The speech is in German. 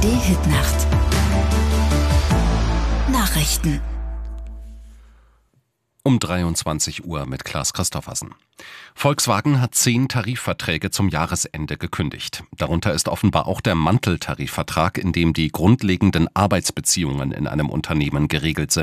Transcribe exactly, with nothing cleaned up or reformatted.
A R D-Hitnacht. Nachrichten. Um dreiundzwanzig Uhr mit Klaas Christoffersen. Volkswagen hat zehn Tarifverträge zum Jahresende gekündigt. Darunter ist offenbar auch der Manteltarifvertrag, in dem die grundlegenden Arbeitsbeziehungen in einem Unternehmen geregelt sind.